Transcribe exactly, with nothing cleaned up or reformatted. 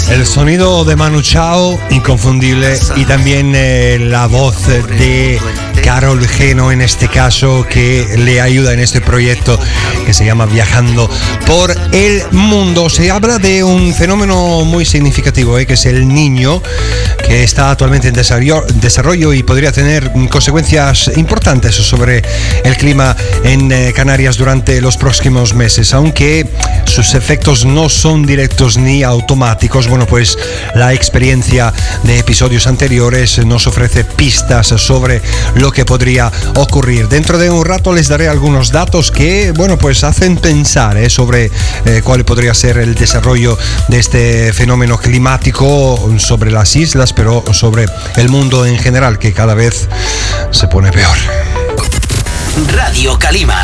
El sonido de Manu Chao, inconfundible, y también eh, la voz de Carol Geno, en este caso, que le ayuda en este proyecto que se llama Viajando por el Mundo. Se habla de un fenómeno muy significativo, eh, que es el Niño, que está actualmente en desarrollo y podría tener consecuencias importantes sobre el clima en eh, Canarias durante los próximos meses, aunque sus efectos no son directos ni automáticos. Bueno, pues la experiencia de episodios anteriores nos ofrece pistas sobre lo que podría ocurrir. Dentro de un rato les daré algunos datos que, bueno, pues hacen pensar eh, sobre eh, cuál podría ser el desarrollo de este fenómeno climático sobre las islas, pero sobre el mundo en general, que cada vez se pone peor. Radio Calima.